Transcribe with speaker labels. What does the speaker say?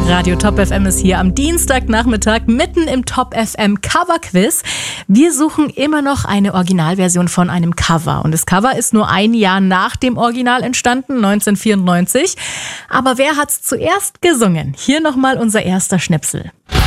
Speaker 1: Radio Top FM ist hier am Dienstagnachmittag mitten im Top FM Cover Quiz. Wir suchen immer noch eine Originalversion von einem Cover. Und das Cover ist nur ein Jahr nach dem Original entstanden, 1994. Aber wer hat's zuerst gesungen? Hier nochmal unser erster Schnipsel.